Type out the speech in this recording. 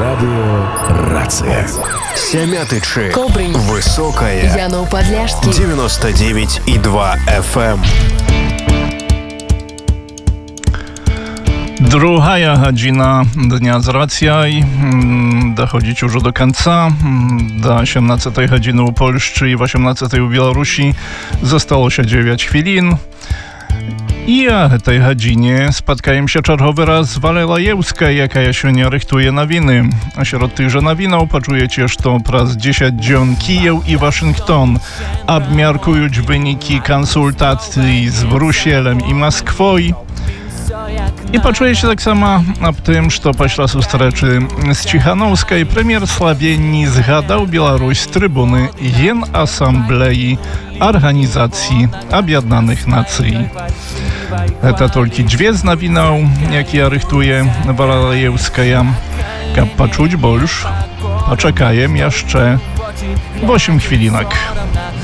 Радио «Рация». Семятичи. Кобрин. Высокая. Янов-Подляшский. 99,2 FM. Druga godzina dnia z racjaj, dochodzić już do końca. Do 18 godziny u Polski i 18 u Białorusi zostało się 9 chwilin. I w tej godzinie spotkają się czerwowy raz z Walelajewskiej, jaka się nie rychtuje nowiny. A wśród tychże nowinów poczujecie, że przez 10 dzień Kijów i Waszyngton obmiarkują wyniki konsultacji z Bruselem i Moskwą. I poczuje się tak samo o tym, że после zustreczy z Cichanowskiej premier Słowenii zgadał Białoruś z trybuny Asamblei Organizacji Objednanych Nacji. To tylko dwie z nowinów, jakie rychtuje Walelajewska. Jak poczuć больше, poczekajem jeszcze 8 chwilinek.